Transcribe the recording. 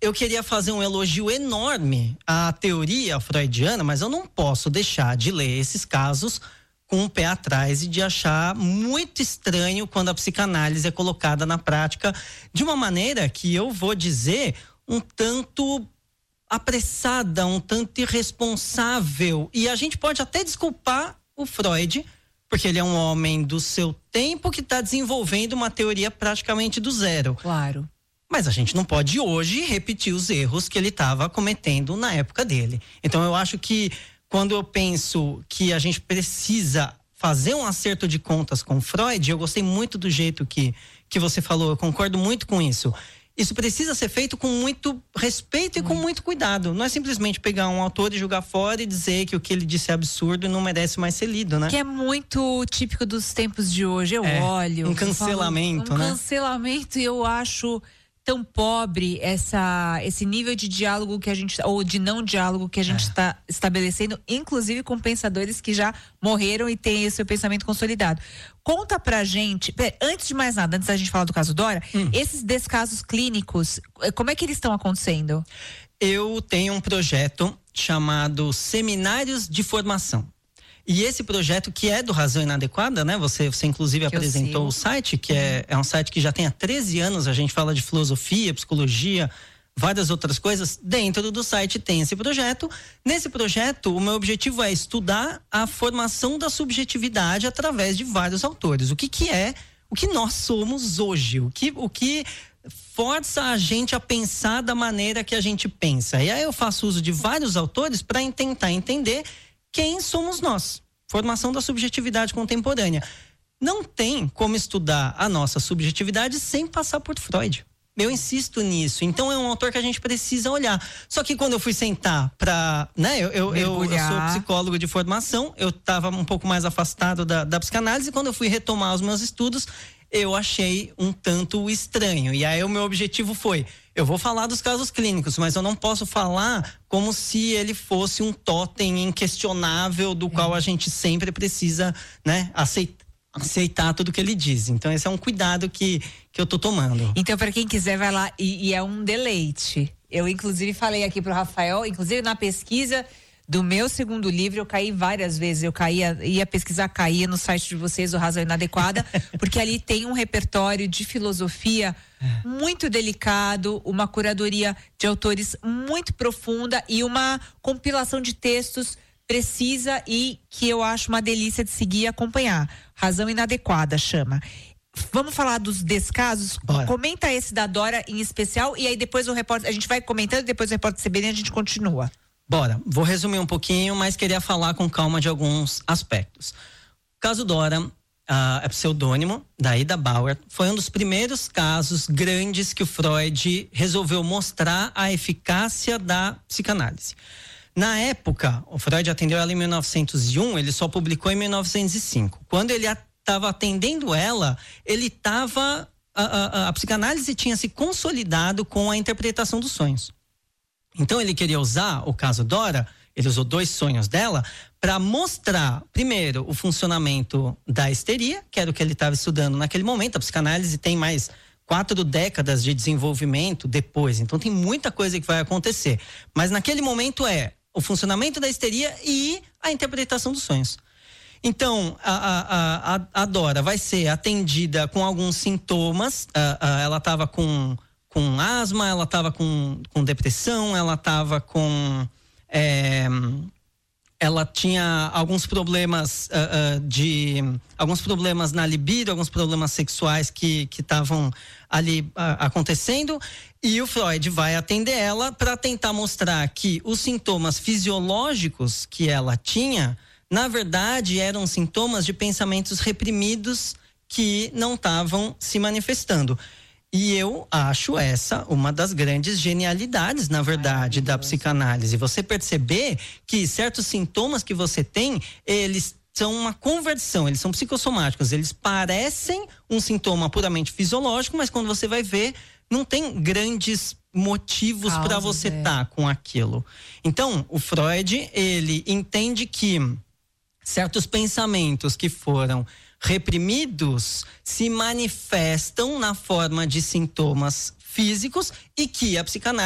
eu queria fazer um elogio enorme à teoria freudiana, mas eu não posso deixar de ler esses casos com o pé atrás e de achar muito estranho quando a psicanálise é colocada na prática de uma maneira que eu vou dizer um tanto apressada, um tanto irresponsável. E a gente pode até desculpar o Freud, porque ele é um homem do seu tempo que está desenvolvendo uma teoria praticamente do zero. Claro. Mas a gente não pode hoje repetir os erros que ele estava cometendo na época dele. Então eu acho que quando eu penso que a gente precisa fazer um acerto de contas com Freud, eu gostei muito do jeito que você falou, eu concordo muito com isso. Isso precisa ser feito com muito respeito e com muito cuidado. Não é simplesmente pegar um autor e jogar fora e dizer que o que ele disse é absurdo e não merece mais ser lido, né? Que é muito típico dos tempos de hoje. Eu olho. Um cancelamento, né? Um cancelamento, e eu acho tão pobre esse nível de diálogo que a gente, ou de não diálogo que a gente está estabelecendo, inclusive com pensadores que já morreram e têm o seu pensamento consolidado. Conta pra gente, antes de mais nada, antes da gente falar do caso Dora, esses descasos clínicos, como é que eles estão acontecendo? Eu tenho um projeto chamado Seminários de Formação. E esse projeto, que é do Razão Inadequada, né? Você inclusive apresentou o site, que é um site que já tem há 13 anos, a gente fala de filosofia, psicologia, várias outras coisas. Dentro do site tem esse projeto. Nesse projeto, o meu objetivo é estudar a formação da subjetividade através de vários autores. O que nós somos hoje, o que força a gente a pensar da maneira que a gente pensa. E aí eu faço uso de vários autores para tentar entender quem somos nós. Formação da subjetividade contemporânea. Não tem como estudar a nossa subjetividade sem passar por Freud. Eu insisto nisso. Então é um autor que a gente precisa olhar. Só que quando eu fui sentar para, né, eu sou psicólogo de formação, eu estava um pouco mais afastado da psicanálise. Quando eu fui retomar os meus estudos, eu achei um tanto estranho. E aí o meu objetivo foi: eu vou falar dos casos clínicos, mas eu não posso falar como se ele fosse um totem inquestionável do qual a gente sempre precisa, né, aceitar tudo que ele diz. Então esse é um cuidado que eu tô tomando. Então, para quem quiser, vai lá, e é um deleite. Eu inclusive falei aqui pro Rafael, inclusive na pesquisa do meu segundo livro, eu caí várias vezes. Eu ia pesquisar, caía no site de vocês, o Razão Inadequada, porque ali tem um repertório de filosofia muito delicado, uma curadoria de autores muito profunda e uma compilação de textos precisa e que eu acho uma delícia de seguir e acompanhar. Razão Inadequada chama. Vamos falar dos descasos? Bora. Comenta esse da Dora em especial, e aí depois a gente vai comentando, depois o repórter CBN a gente continua. Bora, vou resumir um pouquinho, mas queria falar com calma de alguns aspectos. O caso Dora é pseudônimo da Ida Bauer, foi um dos primeiros casos grandes que o Freud resolveu mostrar a eficácia da psicanálise. Na época, o Freud atendeu ela em 1901, ele só publicou em 1905. Quando ele estava atendendo ela, a psicanálise tinha se consolidado com a interpretação dos sonhos. Então ele queria usar o caso Dora, ele usou 2 sonhos dela, para mostrar, primeiro, o funcionamento da histeria, que era o que ele estava estudando naquele momento. A psicanálise tem mais 4 décadas de desenvolvimento depois, então tem muita coisa que vai acontecer. Mas naquele momento é o funcionamento da histeria e a interpretação dos sonhos. Então, a Dora vai ser atendida com alguns sintomas, ela estava com asma, ela estava com depressão, ela estava com... ela tinha alguns problemas alguns problemas na libido, alguns problemas sexuais que estavam ali acontecendo, e o Freud vai atender ela para tentar mostrar que os sintomas fisiológicos que ela tinha, na verdade, eram sintomas de pensamentos reprimidos que não estavam se manifestando. E eu acho essa uma das grandes genialidades, na verdade, da psicanálise. Você perceber que certos sintomas que você tem, eles são uma conversão, eles são psicossomáticos, eles parecem um sintoma puramente fisiológico, mas quando você vai ver, não tem grandes motivos para você estar com aquilo. Então, o Freud, ele entende que certos pensamentos que foram reprimidos se manifestam na forma de sintomas físicos e que a psicanálise